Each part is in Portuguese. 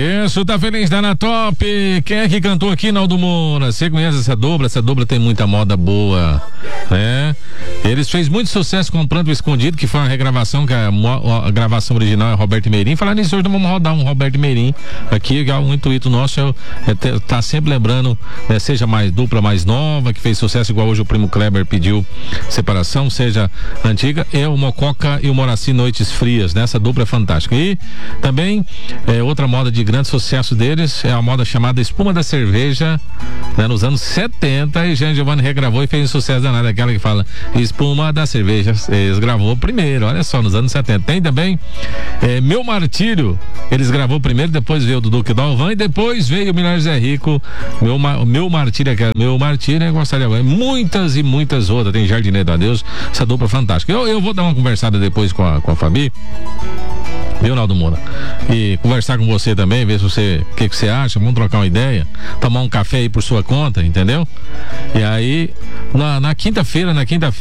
Isso, tá feliz, tá na top. Quem é que cantou aqui, Naldo Moura? Você conhece essa dupla? Essa dupla tem muita moda boa, né? Eles fez muito sucesso com Pranto Escondido, que foi uma regravação, que a gravação original é Roberto Meirinho. Falando nisso, hoje nós vamos rodar um Roberto Meirinho aqui, o intuito nosso tá sempre lembrando, né, seja mais dupla, mais nova, que fez sucesso, igual hoje o Primo Kleber pediu separação, seja antiga, o Mococa e o Moraci Noites Frias, né? Essa dupla é fantástica. E também outra moda de grande sucesso deles é a moda chamada Espuma da Cerveja, né, nos anos 70, e Jean Giovanni regravou e fez um sucesso danado, aquela que fala Espuma da Cerveja, eles gravou primeiro, olha só, nos anos 70. Tem também Meu Martírio, eles gravou primeiro, depois veio o Duque Dalvan e depois veio o Milionário Zé Rico, Meu Martírio, Meu Martírio, gostaria de muitas e muitas outras, tem Jardineiro do Adeus, essa dupla fantástica. Eu vou dar uma conversada depois com a Fabi, viu, Naldo Moura? E conversar com você também, ver se você, o que você acha, vamos trocar uma ideia, tomar um café aí por sua conta, entendeu? E aí, na quinta-feira,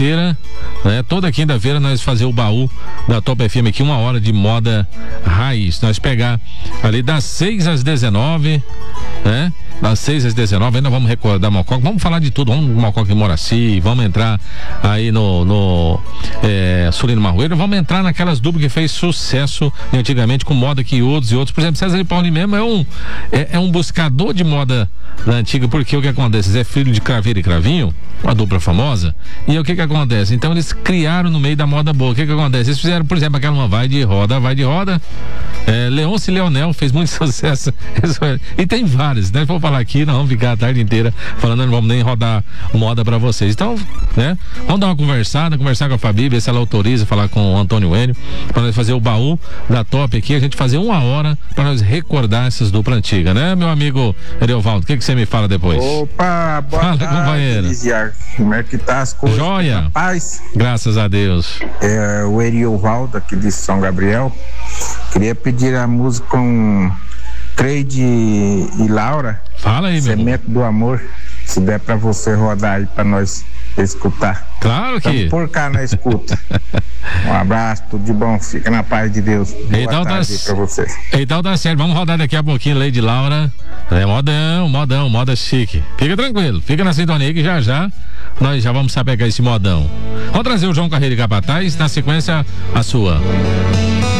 né, toda quinta-feira nós fazer o baú da Top FM aqui, 1 hora de moda raiz. Nós pegar ali das 6 às 19, né? Das 6 às 19, ainda vamos recordar Mococa, vamos falar de tudo, vamos Mococa e Moraci, vamos entrar aí no Sulino Marroeiro, vamos entrar naquelas duplas que fez sucesso antigamente com moda que outros, por exemplo, César de Paulinho mesmo é um buscador de moda da antiga, porque o que acontece? É filho de Craveiro e Cravinho, uma dupla famosa, e o que acontece? Então eles criaram no meio da moda boa, o que acontece? Eles fizeram, por exemplo, aquela Vai de Roda, Leôncio e Leonel fez muito sucesso, e tem vários, né? Vou falar aqui, não vamos ficar a tarde inteira falando, não vamos nem rodar moda pra vocês. Então, né? Vamos dar uma conversar com a Fabi, ver se ela autoriza falar com o Antônio Enio, pra nós fazer o baú da Top aqui, a gente fazer 1 hora pra nós recordar essas duplas antigas, né, meu amigo Eriovaldo? O que você me fala depois? Opa, boa tarde, companheiro. Como é que tá as coisas? Joia. Paz. Graças a Deus. O Eriovaldo aqui de São Gabriel. Queria pedir a música com Creide e Laura. Fala aí, meu Semente do Amor. Se der pra você rodar aí pra nós escutar. Claro que. Estamos por cá na escuta. Um abraço, tudo de bom. Fica na paz de Deus. Boa tarde pra vocês. Então tá certo, vamos rodar daqui a pouquinho Lady Laura. Moda chique. Fica tranquilo, fica na sintonia que já nós já vamos saber pegar esse modão. Vamos trazer o João Carreiro e Capataz, na sequência a sua.